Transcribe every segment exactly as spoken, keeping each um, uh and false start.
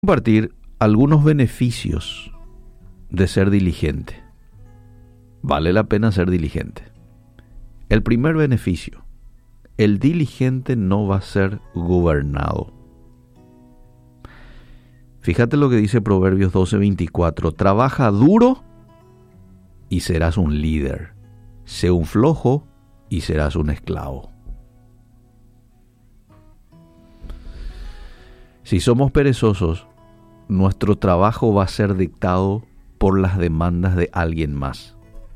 Compartir algunos beneficios de ser diligente. Vale la pena ser diligente. El primer beneficio: el diligente no va a ser gobernado. Fíjate lo que dice Proverbios doce veinticuatro. Trabaja duro y serás un líder. Sé un flojo y serás un esclavo. Si somos perezosos, nuestro trabajo va a ser dictado por las demandas de alguien más.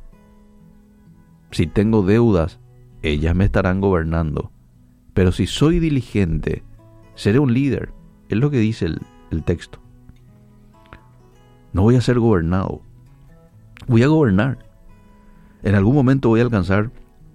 Si tengo deudas, ellas me estarán gobernando. Pero si soy diligente, seré un líder. Es lo que dice el, el texto. No voy a ser gobernado. Voy a gobernar. En algún momento voy a alcanzar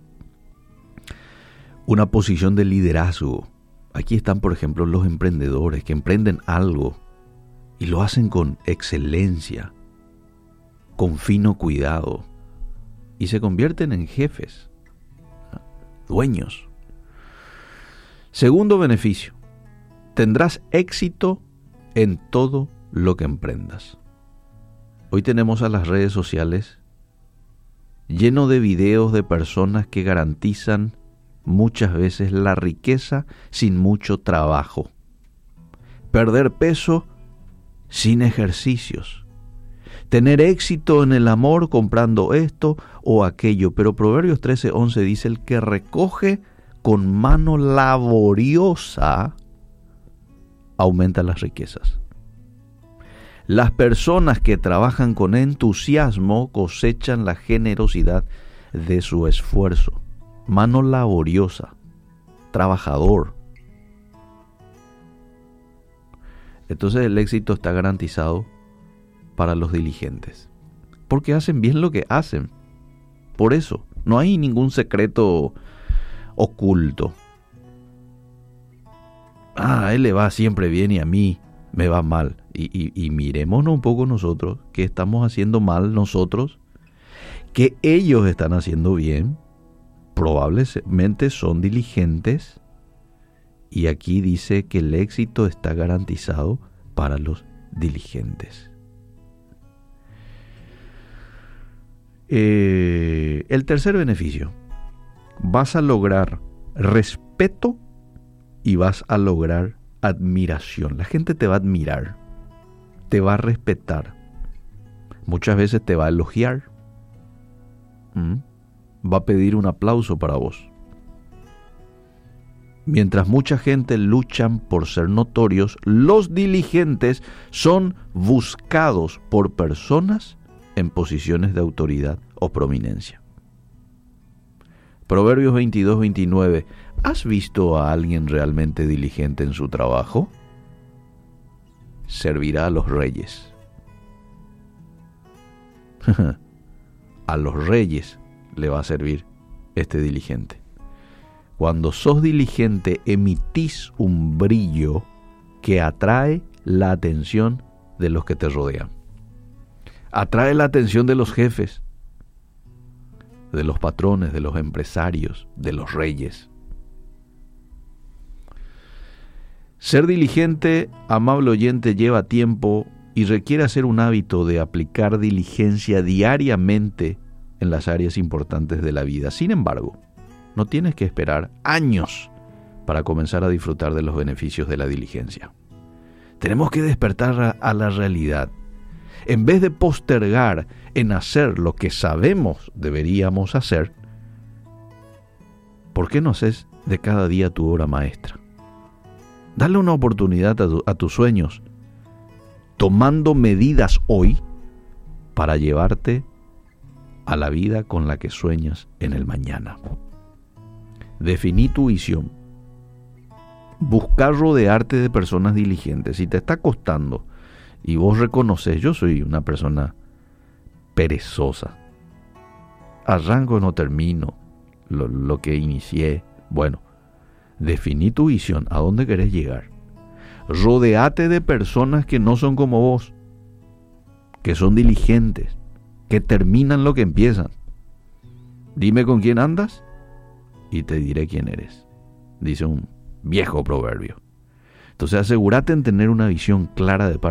una posición de liderazgo. Aquí están, por ejemplo, los emprendedores que emprenden algo y lo hacen con excelencia, con fino cuidado, y se convierten en jefes, dueños. Segundo beneficio: tendrás éxito en todo lo que emprendas. Hoy tenemos a las redes sociales lleno de videos de personas que garantizan muchas veces la riqueza sin mucho trabajo. Perder peso sin ejercicios. Tener éxito en el amor comprando esto o aquello. Pero Proverbios trece once dice: el que recoge con mano laboriosa aumenta las riquezas. Las personas que trabajan con entusiasmo cosechan la generosidad de su esfuerzo. Mano laboriosa, trabajador. Entonces el éxito está garantizado para los diligentes, porque hacen bien lo que hacen. Por eso, no hay ningún secreto oculto. Ah, a él le va siempre bien y a mí me va mal. Y, y, y mirémonos un poco nosotros, qué estamos haciendo mal nosotros, que ellos están haciendo bien. Probablemente son diligentes, y aquí dice que el éxito está garantizado para los diligentes. Eh, el tercer beneficio: vas a lograr respeto y vas a lograr admiración. La gente te va a admirar, te va a respetar, muchas veces te va a elogiar. ¿Mm? Va a pedir un aplauso para vos. Mientras mucha gente luchan por ser notorios, los diligentes son buscados por personas en posiciones de autoridad o prominencia. Proverbios veintidós veintinueve. ¿Has visto a alguien realmente diligente en su trabajo? Servirá a los reyes. A los reyes le va a servir este diligente. Cuando sos diligente, emitís un brillo que atrae la atención de los que te rodean. Atrae la atención de los jefes, de los patrones, de los empresarios, de los reyes. Ser diligente, amable oyente, lleva tiempo y requiere hacer un hábito de aplicar diligencia diariamente en las áreas importantes de la vida. Sin embargo, no tienes que esperar años para comenzar a disfrutar de los beneficios de la diligencia. Tenemos que despertar a, a la realidad. En vez de postergar en hacer lo que sabemos deberíamos hacer, ¿por qué no haces de cada día tu obra maestra? Dale una oportunidad a, tu, a tus sueños, tomando medidas hoy para llevarte a la vida con la que sueñas en el mañana. Definí tu visión. Buscar rodearte de personas diligentes. Si te está costando y vos reconoces: yo soy una persona perezosa, arranco y no termino lo, lo que inicié. Bueno, definí tu visión. ¿A dónde querés llegar? Rodéate de personas que no son como vos, que son diligentes, que terminan lo que empiezan. Dime con quién andas y te diré quién eres, dice un viejo proverbio. Entonces asegúrate en tener una visión clara de